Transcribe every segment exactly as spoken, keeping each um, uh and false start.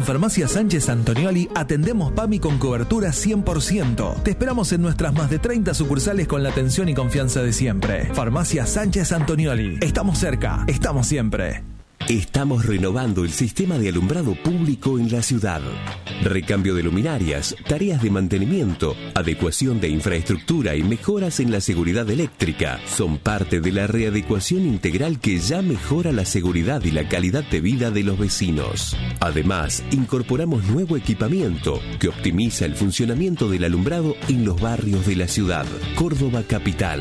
Farmacia Sánchez Antonioli atendemos PAMI con cobertura cien por ciento. Te esperamos en nuestras más de treinta sucursales con la atención y confianza de siempre. Farmacia Sánchez Antonioli. Estamos cerca, estamos siempre. Estamos renovando el sistema de alumbrado público en la ciudad. Recambio de luminarias, tareas de mantenimiento, adecuación de infraestructura y mejoras en la seguridad eléctrica son parte de la readecuación integral que ya mejora la seguridad y la calidad de vida de los vecinos. Además, incorporamos nuevo equipamiento que optimiza el funcionamiento del alumbrado en los barrios de la ciudad. Córdoba Capital.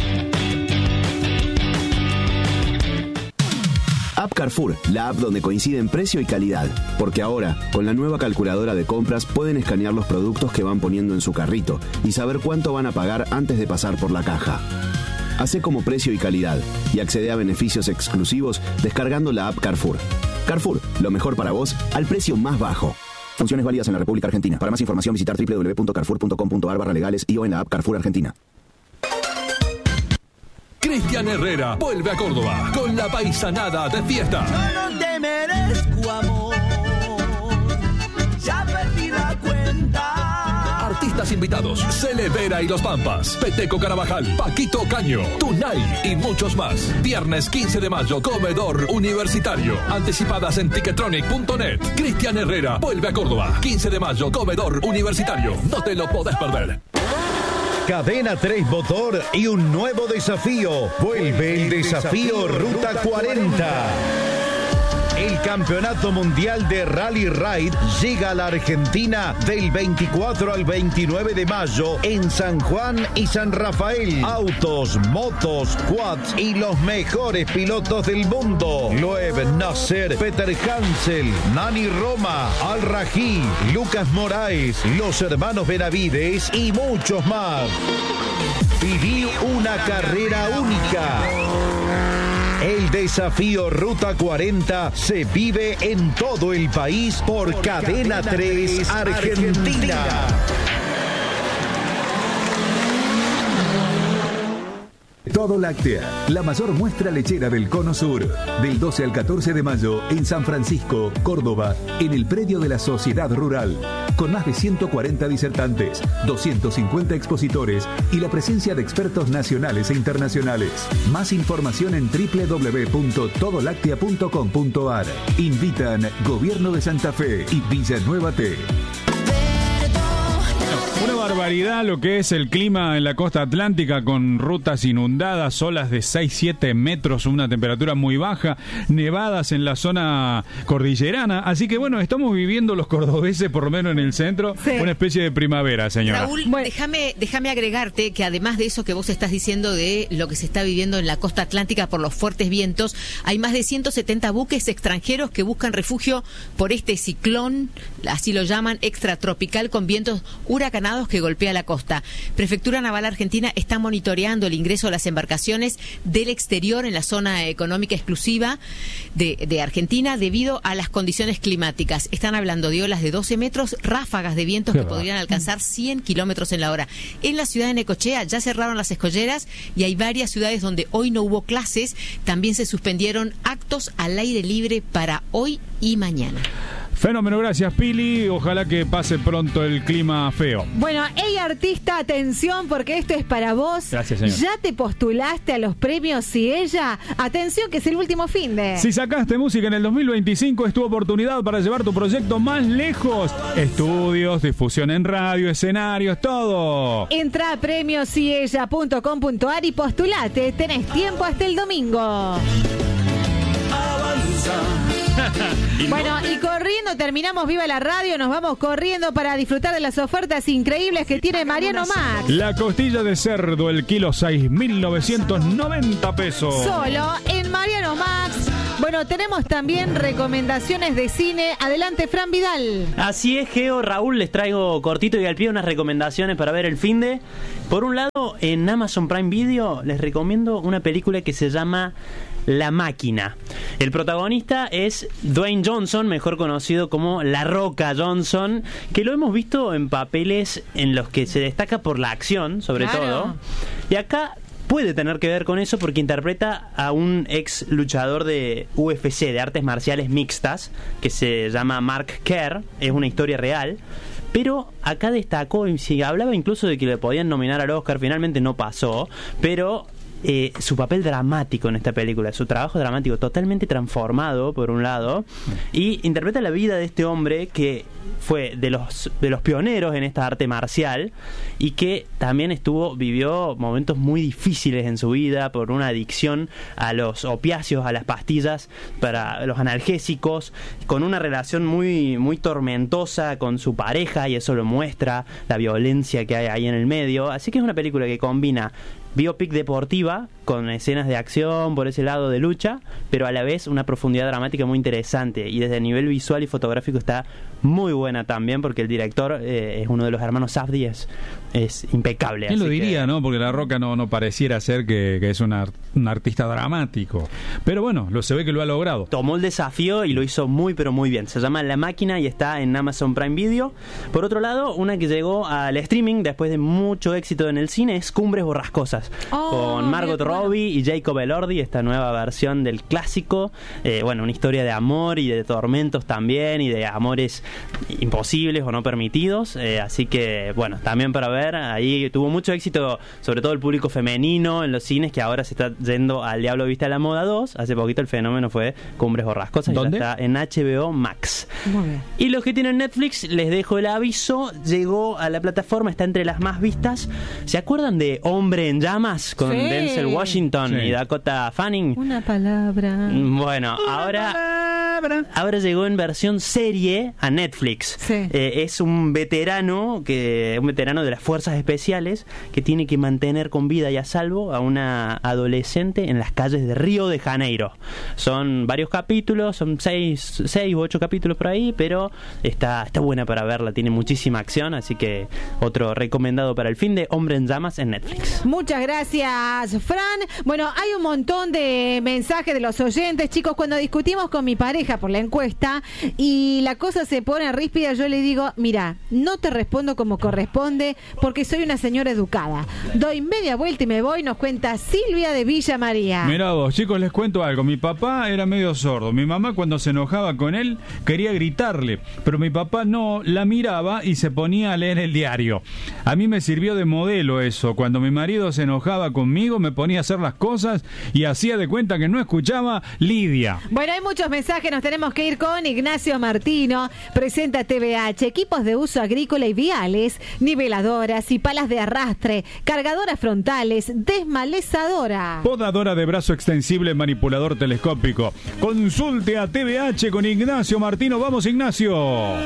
App Carrefour, la app donde coinciden precio y calidad. Porque ahora, con la nueva calculadora de compras, pueden escanear los productos que van poniendo en su carrito y saber cuánto van a pagar antes de pasar por la caja. Hacé como precio y calidad y accede a beneficios exclusivos descargando la app Carrefour. Carrefour, lo mejor para vos al precio más bajo. Funciones válidas en la República Argentina. Para más información visitar doble u doble u doble u punto carrefour punto com punto a r barra legales y o en la app Carrefour Argentina. Cristian Herrera vuelve a Córdoba con la paisanada de fiesta. Yo no te merezco amor, ya perdí la cuenta. Artistas invitados, Cele Vera y Los Pampas, Peteco Carabajal, Paquito Caño, Tunay y muchos más. Viernes quince de mayo, Comedor Universitario. Anticipadas en tickettronic punto net. Cristian Herrera vuelve a Córdoba. quince de mayo, Comedor Universitario. No te lo podés perder. Cadena tres Motor y un nuevo desafío. Vuelve el desafío Ruta cuarenta. El Campeonato Mundial de Rally Ride llega a la Argentina del veinticuatro al veintinueve de mayo en San Juan y San Rafael. Autos, motos, quads y los mejores pilotos del mundo. Loeb Nasser, Peter Hansel, Nani Roma, Al Rají, Lucas Moraes, los hermanos Benavides y muchos más. Viví una carrera única. El desafío Ruta cuarenta se vive en todo el país por, por Cadena, Cadena tres Argentina. Argentina. Todo Láctea, la mayor muestra lechera del Cono Sur. Del doce al catorce de mayo en San Francisco, Córdoba, en el predio de la Sociedad Rural. Con más de ciento cuarenta disertantes, doscientos cincuenta expositores y la presencia de expertos nacionales e internacionales. Más información en doble u doble u doble u punto todo láctea punto com punto a r. Invitan Gobierno de Santa Fe y Villanueva T. Una barbaridad lo que es el clima en la costa atlántica, con rutas inundadas, olas de seis a siete metros, una temperatura muy baja, nevadas en la zona cordillerana. Así que bueno, estamos viviendo los cordobeses, por lo menos en el centro, sí, una especie de primavera, señora. Raúl, bueno, déjame, déjame agregarte que además de eso que vos estás diciendo de lo que se está viviendo en la costa atlántica por los fuertes vientos, hay más de ciento setenta buques extranjeros que buscan refugio por este ciclón, así lo llaman, extratropical, con vientos huracanados que golpea la costa. Prefectura Naval Argentina está monitoreando el ingreso de las embarcaciones del exterior en la zona económica exclusiva de, de Argentina debido a las condiciones climáticas. Están hablando de olas de doce metros, ráfagas de vientos Qué que va. podrían alcanzar cien kilómetros en la hora. En la ciudad de Necochea ya cerraron las escolleras y hay varias ciudades donde hoy no hubo clases. También se suspendieron actos al aire libre para hoy y mañana. Fenómeno, gracias Pili, ojalá que pase pronto el clima feo. Bueno, hey artista, atención porque esto es para vos. Gracias, señor. ¿Ya te postulaste a los premios Si Ella? Atención que es el último fin de... Si sacaste música en el dos mil veinticinco es tu oportunidad para llevar tu proyecto más lejos. Estudios, difusión en radio, escenarios, todo. Entra a premios si ella punto com punto a r y postulate, tenés tiempo hasta el domingo. Avanza. Bueno, y corriendo terminamos Viva la Radio, nos vamos corriendo para disfrutar de las ofertas increíbles que tiene Mariano Max. La costilla de cerdo, el kilo seis mil novecientos noventa pesos. Solo en Mariano Max. Bueno, tenemos también recomendaciones de cine. Adelante, Fran Vidal. Así es, Geo, Raúl, les traigo cortito y al pie unas recomendaciones para ver el finde. Por un lado, en Amazon Prime Video les recomiendo una película que se llama La Máquina. El protagonista es Dwayne Johnson, mejor conocido como La Roca Johnson, que lo hemos visto en papeles en los que se destaca por la acción, sobre claro. todo. Y acá puede tener que ver con eso porque interpreta a un ex luchador de U F C, de artes marciales mixtas, que se llama Mark Kerr. Es una historia real. Pero acá destacó, se hablaba incluso de que le podían nominar al Oscar, finalmente no pasó, pero eh, su papel dramático en esta película, su trabajo dramático totalmente transformado, por un lado, y interpreta la vida de este hombre que fue de los de los pioneros en esta arte marcial y que también estuvo vivió momentos muy difíciles en su vida por una adicción a los opiáceos, a las pastillas, para los analgésicos, con una relación muy muy tormentosa con su pareja, y eso lo muestra la violencia que hay ahí en el medio. Así que es una película que combina biopic deportiva con escenas de acción por ese lado de lucha, pero a la vez una profundidad dramática muy interesante, y desde el nivel visual y fotográfico está muy buena también, porque el director eh, es uno de los hermanos Safdie, es, es impecable. ¿Quién lo así diría, que... no? Porque La Roca no, no pareciera ser que, que es un, art, un artista dramático, pero bueno, lo se ve que lo ha logrado. Tomó el desafío y lo hizo muy pero muy bien. Se llama La Máquina y está en Amazon Prime Video. Por otro lado, una que llegó al streaming después de mucho éxito en el cine es Cumbres Borrascosas, oh, con Margot Robbie y Jacob Elordi, esta nueva versión del clásico. Eh, bueno, una historia de amor y de tormentos también, y de amores imposibles o no permitidos, eh, así que bueno, también para ver. Ahí tuvo mucho éxito, sobre todo el público femenino en los cines, que ahora se está yendo al Diablo Viste a la Moda dos. Hace poquito el fenómeno fue Cumbres Borrascosas. ¿Dónde? Ya está en H B O Max. Muy bien. Y los que tienen Netflix, les dejo el aviso, llegó a la plataforma, está entre las más vistas. ¿Se acuerdan de Hombre en Llamas? Con Sí. Denzel Washington Sí. y Dakota Fanning. Una palabra. Bueno, Una ahora palabra. ahora llegó en versión serie a Netflix. Sí. Eh, es un veterano que un veterano de las fuerzas especiales que tiene que mantener con vida y a salvo a una adolescente en las calles de Río de Janeiro. Son varios capítulos, son seis, seis u ocho capítulos por ahí, pero está, está buena para verla, tiene muchísima acción, así que otro recomendado para el fin de Hombre en Llamas en Netflix. Muchas gracias, Fran. Bueno, hay un montón de mensajes de los oyentes. Chicos, cuando discutimos con mi pareja por la encuesta y la cosa se pone ríspida, yo le digo, mira, no te respondo como corresponde porque soy una señora educada. Doy media vuelta y me voy, nos cuenta Silvia de Villa María. Mirá vos, chicos, les cuento algo. Mi papá era medio sordo. Mi mamá, cuando se enojaba con él, quería gritarle, pero mi papá no, la miraba y se ponía a leer el diario. A mí me sirvió de modelo eso. Cuando mi marido se enojaba conmigo, me ponía a hacer las cosas y hacía de cuenta que no escuchaba Lidia. Bueno, hay muchos mensajes, nos tenemos que ir con Ignacio Martino. Presenta T V H, equipos de uso agrícola y viales, niveladoras y palas de arrastre, cargadoras frontales, desmalezadora. Podadora de brazo extensible, manipulador telescópico. Consulte a T V H con Ignacio Martino. Vamos, Ignacio.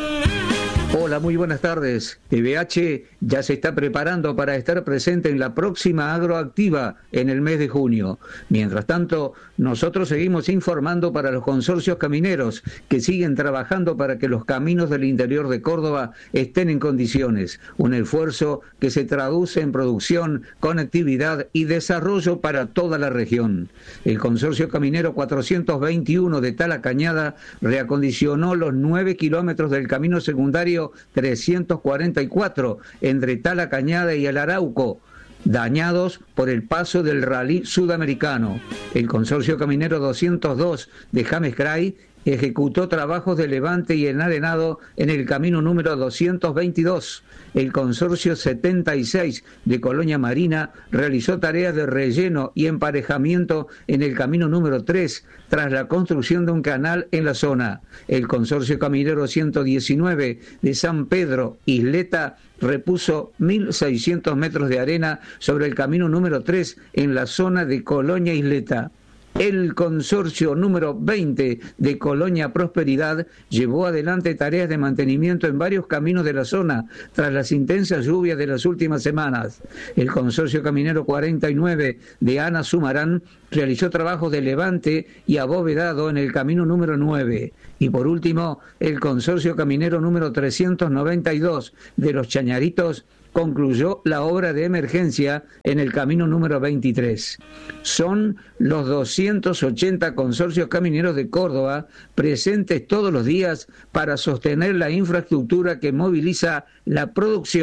Hola, muy buenas tardes. T V H ya se está preparando para estar presente en la próxima Agroactiva en el mes de junio. Mientras tanto, nosotros seguimos informando para los consorcios camineros que siguen trabajando para que los caminos del interior de Córdoba estén en condiciones. Un esfuerzo que se traduce en producción, conectividad y desarrollo para toda la región. El consorcio caminero cuatrocientos veintiuno de Tala Cañada reacondicionó los nueve kilómetros del camino secundario trescientos cuarenta y cuatro entre Tala Cañada y el Arauco, dañados por el paso del rally sudamericano. El consorcio caminero doscientos dos de James Cray ejecutó trabajos de levante y enarenado en el camino número doscientos veintidós. El consorcio setenta y seis de Colonia Marina realizó tareas de relleno y emparejamiento en el camino número tres tras la construcción de un canal en la zona. El consorcio caminero ciento diecinueve de San Pedro Isleta repuso mil seiscientos metros de arena sobre el camino número tres en la zona de Colonia Isleta. El consorcio número veinte de Colonia Prosperidad llevó adelante tareas de mantenimiento en varios caminos de la zona tras las intensas lluvias de las últimas semanas. El consorcio caminero cuarenta y nueve de Ana Sumarán realizó trabajos de levante y abovedado en el camino número nueve. Y por último, el consorcio caminero número trescientos noventa y dos de Los Chañaritos concluyó la obra de emergencia en el camino número veintitrés. Son los doscientos ochenta consorcios camineros de Córdoba presentes todos los días para sostener la infraestructura que moviliza la producción,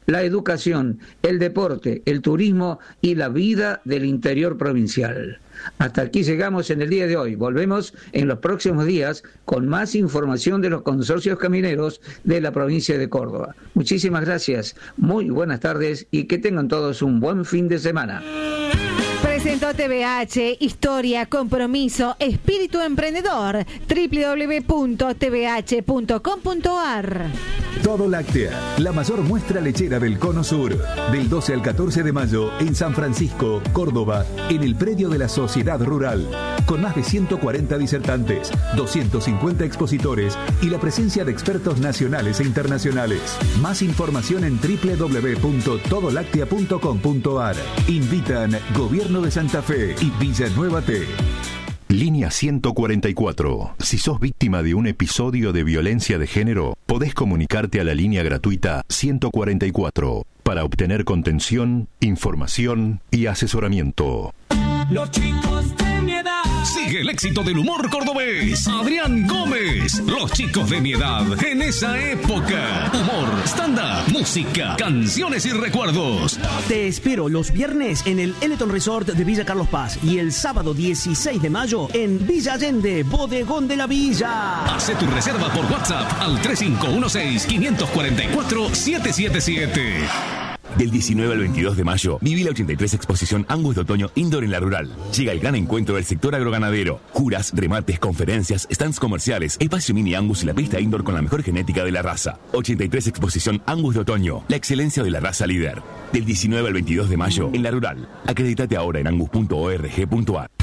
la educación, el deporte, el turismo y la vida del interior provincial. Hasta aquí llegamos en el día de hoy. Volvemos en los próximos días con más información de los consorcios camineros de la provincia de Córdoba. Muchísimas gracias, muy buenas tardes y que tengan todos un buen fin de semana. Presentó T V H, historia, compromiso, espíritu emprendedor. doble u doble u doble u punto t v h punto com punto a r. Todo Láctea, la mayor muestra lechera del Cono Sur. Del doce al catorce de mayo en San Francisco, Córdoba, en el predio de la Sociedad Rural. Con más de ciento cuarenta disertantes, doscientos cincuenta expositores y la presencia de expertos nacionales e internacionales. Más información en doble u doble u doble u punto todo láctea punto com punto a r. Invitan Gobierno de Santa Fe y Villanueva T. Línea ciento cuarenta y cuatro. Si sos víctima de un episodio de violencia de género, podés comunicarte a la línea gratuita ciento cuarenta y cuatro para obtener contención, información y asesoramiento. Los chicos de mi edad. Sigue el éxito del humor cordobés. Adrián Gómez. Los chicos de mi edad. En esa época. Humor, stand-up, música, canciones y recuerdos. Te espero los viernes en el Eleton Resort de Villa Carlos Paz y el sábado dieciséis de mayo en Villa Allende, Bodegón de la Villa. Hace tu reserva por WhatsApp al tres cinco uno seis, cinco cuatro cuatro, siete siete siete. Del diecinueve al veintidós de mayo, viví la ochenta y tres Exposición Angus de Otoño Indoor en La Rural. Llega el gran encuentro del sector agroganadero. Juras, remates, conferencias, stands comerciales, espacio mini Angus y la pista indoor con la mejor genética de la raza. ochenta y tres Exposición Angus de Otoño, la excelencia de la raza líder. Del diecinueve al veintidós de mayo en La Rural. Acreditate ahora en angus punto org punto a r.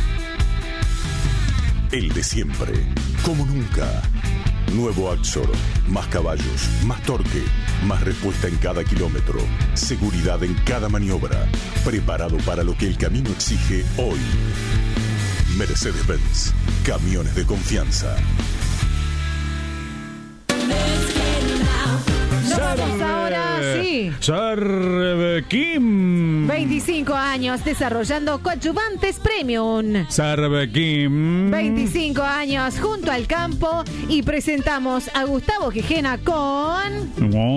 El de siempre, como nunca. Nuevo Axor, más caballos, más torque, más respuesta en cada kilómetro, seguridad en cada maniobra, preparado para lo que el camino exige hoy. Mercedes-Benz, camiones de confianza. Vamos ahora, sí. Sarbequim. veinticinco años desarrollando coadyuvantes premium. Sarbequim. veinticinco años junto al campo y presentamos a Gustavo Gijena con...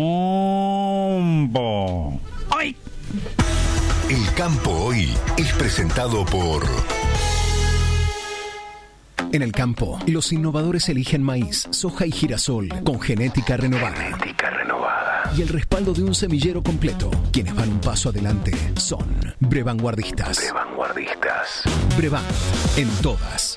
Wombo. ¡Ay! El campo hoy es presentado por... En el campo, los innovadores eligen maíz, soja y girasol con genética renovada. Genética renovada. Y el respaldo de un semillero completo. Quienes van un paso adelante son Brevanguardistas. Brevanguardistas. Brevan, en todas.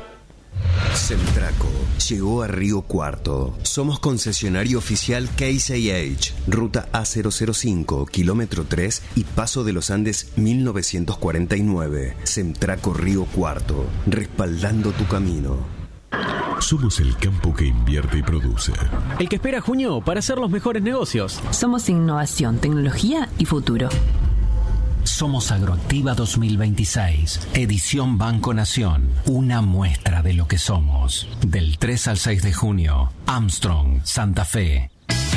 Semtraco llegó a Río Cuarto. Somos concesionario oficial K C H, ruta A cero cero cinco, kilómetro tres y Paso de los Andes mil novecientos cuarenta y nueve. Semtraco Río Cuarto, respaldando tu camino. Somos el campo que invierte y produce. El que espera junio para hacer los mejores negocios. Somos innovación, tecnología y futuro. Somos Agroactiva dos mil veintiséis, edición Banco Nación, una muestra de lo que somos. Del tres al seis de junio, Armstrong, Santa Fe.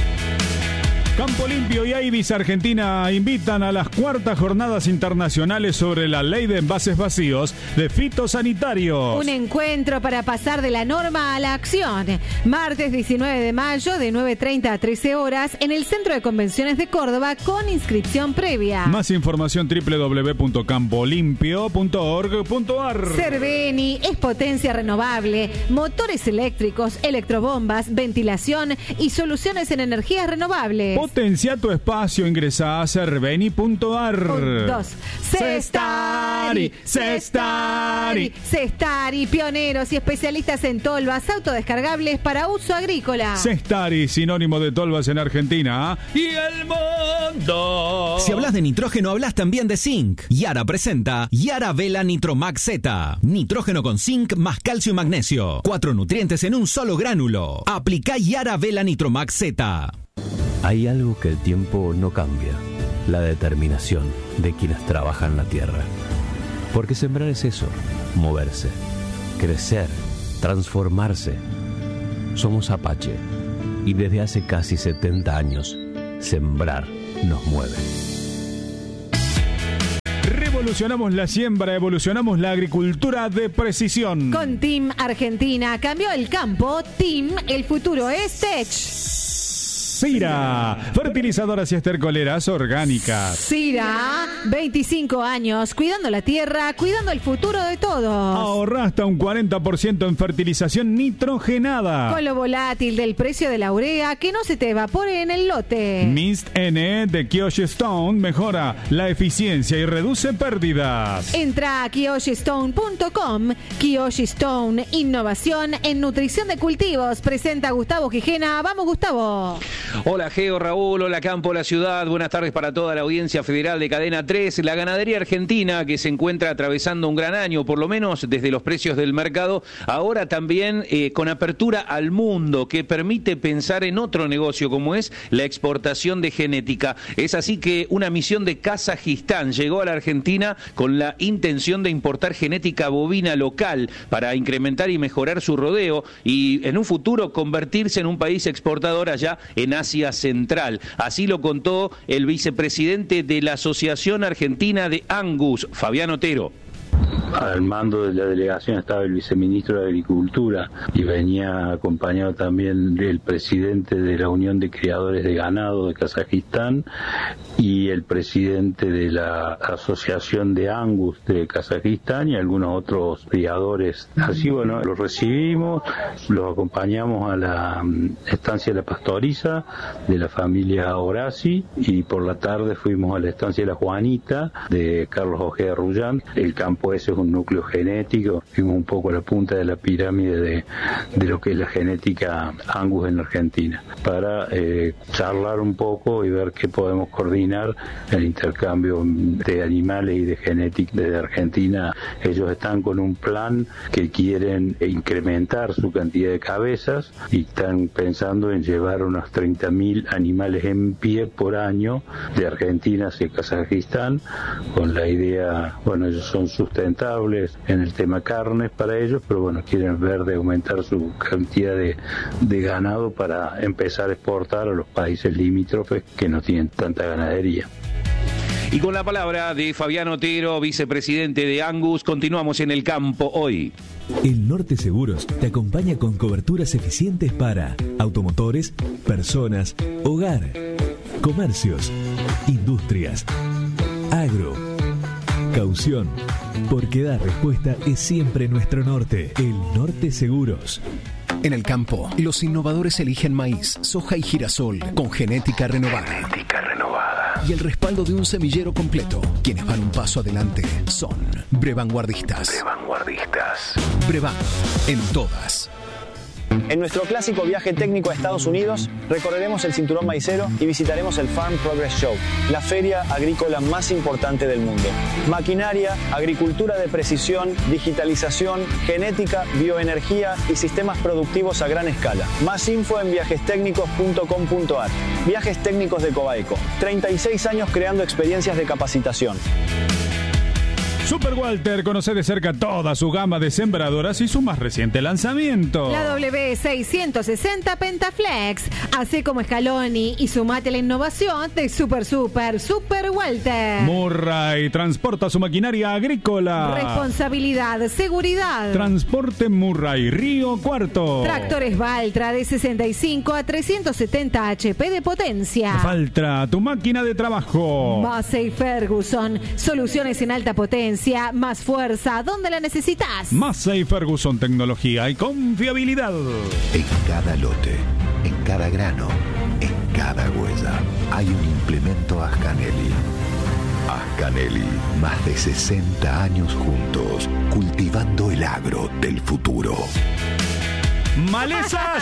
Campo Limpio y Aibis Argentina invitan a las cuartas jornadas internacionales sobre la ley de envases vacíos de fitosanitarios. Un encuentro para pasar de la norma a la acción. Martes diecinueve de mayo de nueve treinta a trece horas en el Centro de Convenciones de Córdoba con inscripción previa. Más información doble u doble u doble u punto campo limpio punto org punto a r. Cerveni es potencia renovable, motores eléctricos, electrobombas, ventilación y soluciones en energías renovables. Potencia tu espacio, ingresa a cerveni punto a r. Un, dos. Cestari, Cestari, Cestari, pioneros y especialistas en tolvas autodescargables para uso agrícola. Cestari, sinónimo de tolvas en Argentina y el mundo. Si hablas de nitrógeno, hablas también de zinc. Yara presenta Yara Vela Nitromax Z. Nitrógeno con zinc más calcio y magnesio. Cuatro nutrientes en un solo gránulo. Aplica Yara Vela Nitromax Z. Hay algo que el tiempo no cambia, la determinación de quienes trabajan la tierra. Porque sembrar es eso, moverse, crecer, transformarse. Somos Apache y desde hace casi setenta años, sembrar nos mueve. Revolucionamos la siembra, evolucionamos la agricultura de precisión. Con Team Argentina cambió el campo, Team el futuro es Tech. Cira, fertilizadoras y estercoleras orgánicas. Cira, veinticinco años, cuidando la tierra, cuidando el futuro de todos. Ahorra hasta un cuarenta por ciento en fertilización nitrogenada. Con lo volátil del precio de la urea, que no se te evapore en el lote. Mist N de Kyoshi Stone mejora la eficiencia y reduce pérdidas. Entra a kyoshi stone punto com. Kyoshi Stone, innovación en nutrición de cultivos. Presenta a Gustavo Gijena. Vamos, Gustavo. Hola, Geo, Raúl, hola, Campo, la ciudad. Buenas tardes para toda la audiencia federal de Cadena tres. La ganadería argentina, que se encuentra atravesando un gran año, por lo menos desde los precios del mercado, ahora también eh, con apertura al mundo, que permite pensar en otro negocio como es la exportación de genética. Es así que una misión de Kazajistán llegó a la Argentina con la intención de importar genética bovina local para incrementar y mejorar su rodeo y en un futuro convertirse en un país exportador allá en Asia Central. Así lo contó el vicepresidente de la Asociación Argentina de Angus, Fabián Otero. Al mando de la delegación estaba el viceministro de Agricultura y venía acompañado también del presidente de la Unión de Criadores de Ganado de Kazajistán y el presidente de la Asociación de Angus de Kazajistán y algunos otros criadores. Así, bueno, los recibimos, los acompañamos a la estancia de la Pastoriza de la familia Horaci y por la tarde fuimos a la estancia de la Juanita de Carlos Ojeda Rullán. El campo ese es un núcleo genético, fuimos un poco a la punta de la pirámide de, de lo que es la genética Angus en Argentina, para eh, charlar un poco y ver qué podemos coordinar el intercambio de animales y de genética desde Argentina. Ellos están con un plan que quieren incrementar su cantidad de cabezas y están pensando en llevar unos treinta mil animales en pie por año de Argentina hacia Kazajistán, con la idea, bueno, ellos son sustentables en el tema carnes para ellos, pero bueno, quieren ver de aumentar su cantidad de, de ganado para empezar a exportar a los países limítrofes que no tienen tanta ganadería. Y con la palabra de Fabián Otero, vicepresidente de Angus, continuamos en el campo hoy. El Norte Seguros te acompaña con coberturas eficientes para automotores, personas, hogar, comercios, industrias, agro, caución, porque dar respuesta es siempre nuestro norte. El Norte Seguros. En el campo, los innovadores eligen maíz, soja y girasol con genética renovada. Genética renovada. Y el respaldo de un semillero completo. Quienes van un paso adelante son Brevanguardistas. Brevanguardistas. Brevan, en todas. En nuestro clásico viaje técnico a Estados Unidos, recorreremos el cinturón maicero y visitaremos el Farm Progress Show, la feria agrícola más importante del mundo. Maquinaria, agricultura de precisión, digitalización, genética, bioenergía y sistemas productivos a gran escala. Más info en viajes técnicos punto com punto a r. Viajes Técnicos de Cobaeco. treinta y seis años creando experiencias de capacitación. Super Walter, conoce de cerca toda su gama de sembradoras y su más reciente lanzamiento. La W seiscientos sesenta Pentaflex. Hace como Scaloni y sumate a la innovación de Super Super Super Walter. Murray transporta su maquinaria agrícola. Responsabilidad, seguridad. Transporte Murray, Río Cuarto. Tractores Valtra de sesenta y cinco a trescientos setenta H P de potencia. Valtra, tu máquina de trabajo. Massey Ferguson, soluciones en alta potencia. Más fuerza, ¿dónde la necesitas? Massey Ferguson, tecnología y confiabilidad. En cada lote, en cada grano, en cada huella, hay un implemento Ascanelli. Ascanelli, más de sesenta años juntos, cultivando el agro del futuro. ¡Malezas!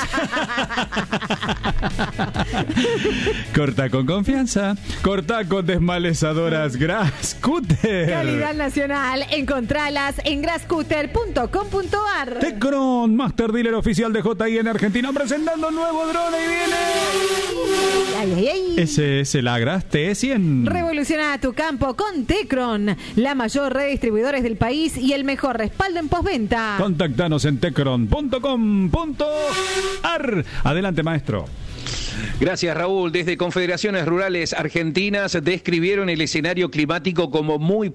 Corta con confianza. Corta con desmalezadoras Grasscutter. Calidad nacional. Encontralas en grasscutter punto com punto a r. Tecron, Master Dealer oficial de J I en Argentina, presentando un nuevo drone y viene. Ay, ay, ay. Ese es el Agras T cien. Revoluciona tu campo con Tecron, la mayor red de distribuidores del país y el mejor respaldo en postventa. Contactanos en tecron punto com punto a r. Adelante, maestro. Gracias, Raúl. Desde Confederaciones Rurales Argentinas describieron el escenario climático como muy